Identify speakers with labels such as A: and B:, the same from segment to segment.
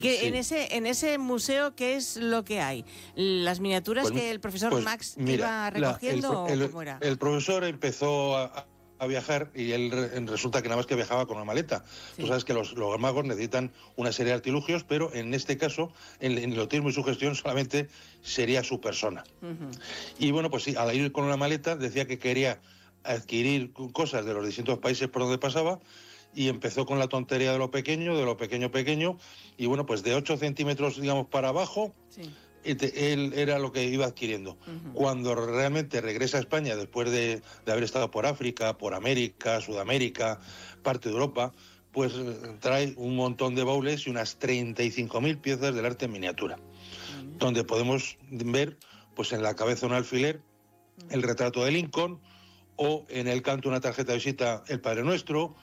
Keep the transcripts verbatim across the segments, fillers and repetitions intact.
A: Que
B: sí.
A: en ese en ese museo, ¿qué es lo que hay? ¿Las miniaturas
B: Pues,
A: que el profesor
B: pues,
A: Max
B: mira,
A: iba recogiendo
B: la, el,
A: o
B: el,
A: cómo era?
B: El profesor empezó a, a viajar y él resulta que nada más que viajaba con una maleta. Sí. Tú sabes que los, los magos necesitan una serie de artilugios, pero en este caso, en el erotismo y su gestión, solamente sería su persona. Uh-huh. Y bueno, pues sí, al ir con una maleta decía que quería adquirir cosas de los distintos países por donde pasaba, y empezó con la tontería de lo pequeño, de lo pequeño pequeño, y bueno, pues de ocho centímetros, digamos, para abajo, sí. él era lo que iba adquiriendo. Uh-huh. Cuando realmente regresa a España, después de, de haber estado por África, por América, Sudamérica, parte de Europa, pues trae un montón de baúles y unas treinta y cinco mil piezas del arte en miniatura, uh-huh. donde podemos ver, pues en la cabeza un alfiler, uh-huh. el retrato de Lincoln, o en el canto una tarjeta de visita el Padre Nuestro,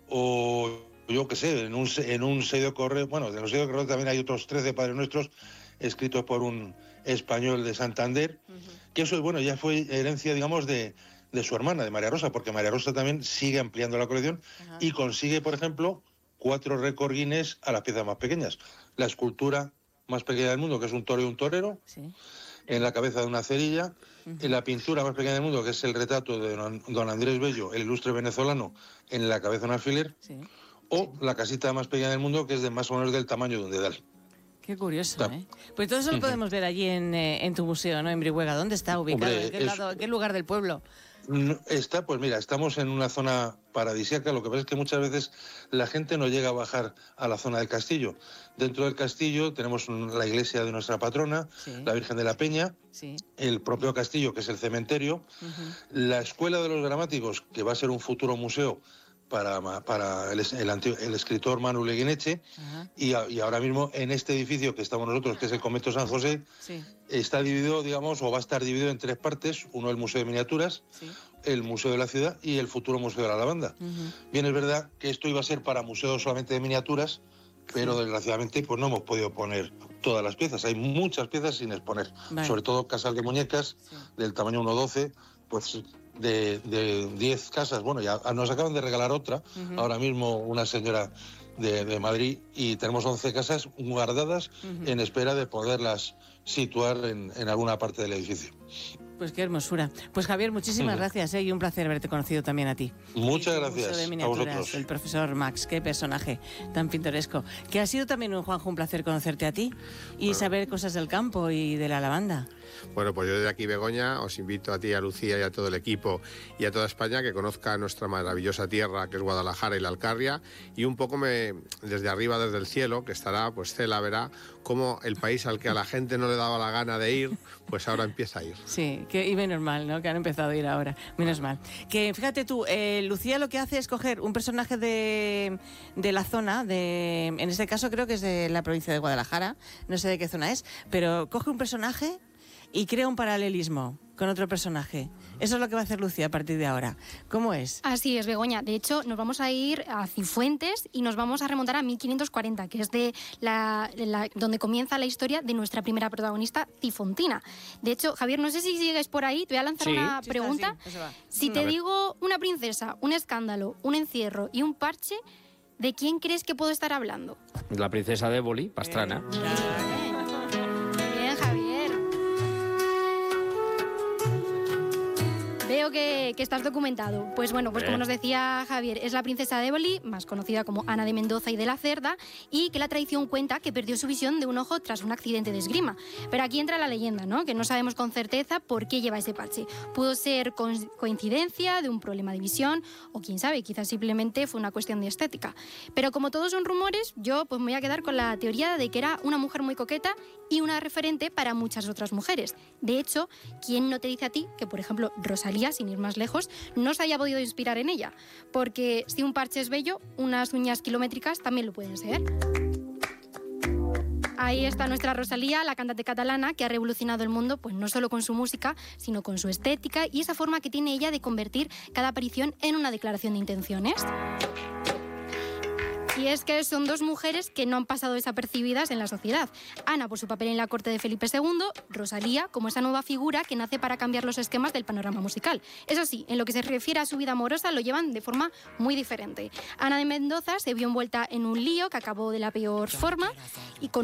B: o yo qué sé, en un, en un sello de correo, bueno, de los sellos de correo también hay otros trece Padres Nuestros escritos por un español de Santander, uh-huh. que eso, bueno, ya fue herencia, digamos, de, de su hermana, de María Rosa, porque María Rosa también sigue ampliando la colección, uh-huh. y consigue, por ejemplo, cuatro récord Guinness a las piezas más pequeñas. La escultura más pequeña del mundo, que es un toro y un torero, sí. en la cabeza de una cerilla, uh-huh. en la pintura más pequeña del mundo, que es el retrato de don, don Andrés Bello, el ilustre venezolano, en la cabeza de un alfiler, sí. o sí. la casita más pequeña del mundo, que es de más o menos del tamaño de un dedal.
A: Qué curioso, está. ¿eh? Pues todo eso lo podemos ver allí en, eh, en tu museo, ¿no? En Brihuega. ¿Dónde está ubicado? Hombre, ¿En, qué es... lado, ¿En qué lugar del pueblo?
B: Está, pues mira, estamos en una zona paradisíaca. Lo que pasa es que muchas veces la gente no llega a bajar a la zona del castillo. Dentro del castillo tenemos la iglesia de nuestra patrona, sí. la Virgen de la Peña, sí. el propio castillo, que es el cementerio, uh-huh. la Escuela de los Gramáticos, que va a ser un futuro museo para, para el, el, antiguo, el escritor Manu Leguineche, uh-huh. y, a, y ahora mismo en este edificio que estamos nosotros, que es el Convento San José, sí. está dividido, digamos, o va a estar dividido en tres partes: uno el Museo de Miniaturas, sí. el Museo de la Ciudad y el futuro Museo de la Lavanda. Uh-huh. Bien, es verdad que esto iba a ser para museos solamente de miniaturas, pero sí. desgraciadamente pues no hemos podido poner todas las piezas. Hay muchas piezas sin exponer, vale. sobre todo casas de muñecas sí. del tamaño uno doce, pues de, de diez casas. Bueno, ya nos acaban de regalar otra, uh-huh. ahora mismo una señora de, de Madrid, y tenemos once casas guardadas uh-huh. en espera de poderlas situar en, en alguna parte del edificio.
A: Pues qué hermosura. Pues Javier, muchísimas uh-huh. gracias, ¿eh? Y un placer haberte conocido también a ti.
B: Muchas gracias
A: de
B: a vosotros.
A: El profesor Max, qué personaje tan pintoresco. Que ha sido también, un Juanjo, un placer conocerte a ti y bueno. saber cosas del campo y de la lavanda.
C: Bueno, pues yo desde aquí, Begoña, os invito a ti, a Lucía y a todo el equipo y a toda España que conozca nuestra maravillosa tierra, que es Guadalajara y la Alcarria, y un poco me, desde arriba, desde el cielo, que estará, pues Cela verá cómo el país al que a la gente no le daba la gana de ir, pues ahora empieza a ir.
A: Sí, que, y menos mal, ¿no? Que han empezado a ir ahora, menos mal. Que fíjate tú, eh, Lucía lo que hace es coger un personaje de, de la zona, de, en este caso creo que es de la provincia de Guadalajara, no sé de qué zona es, pero coge un personaje y crea un paralelismo con otro personaje. Eso es lo que va a hacer Lucía a partir de ahora. ¿Cómo es?
D: Así es, Begoña. De hecho, nos vamos a ir a Cifuentes y nos vamos a remontar a mil quinientos cuarenta, que es de la, la, donde comienza la historia de nuestra primera protagonista, Cifontina. De hecho, Javier, no sé si sigues por ahí, te voy a lanzar sí. una sí, pregunta. Sí, si te digo una princesa, un escándalo, un encierro y un parche, ¿de quién crees que puedo estar hablando?
E: La princesa de Éboli, Pastrana.
D: Eh, Bien, Javier. Veo que, que estás documentado. Pues bueno, pues como nos decía Javier, es la princesa de Éboli, más conocida como Ana de Mendoza y de la Cerda, y que la tradición cuenta que perdió su visión de un ojo tras un accidente de esgrima. Pero aquí entra la leyenda, ¿no? Que no sabemos con certeza por qué lleva ese parche. Pudo ser coincidencia de un problema de visión, o quién sabe, quizás simplemente fue una cuestión de estética. Pero como todos son rumores, yo pues me voy a quedar con la teoría de que era una mujer muy coqueta y una referente para muchas otras mujeres. De hecho, ¿quién no te dice a ti que, por ejemplo, Rosalía, sin ir más lejos, no se haya podido inspirar en ella? Porque si un parche es bello, unas uñas kilométricas también lo pueden ser. Ahí está nuestra Rosalía, la cantante catalana, que ha revolucionado el mundo, pues no solo con su música, sino con su estética y esa forma que tiene ella de convertir cada aparición en una declaración de intenciones. Y es que son dos mujeres que no han pasado desapercibidas en la sociedad. Ana por su papel en la corte de Felipe segundo, Rosalía como esa nueva figura que nace para cambiar los esquemas del panorama musical. Eso sí, en lo que se refiere a su vida amorosa lo llevan de forma muy diferente. Ana de Mendoza se vio envuelta en un lío que acabó de la peor forma y con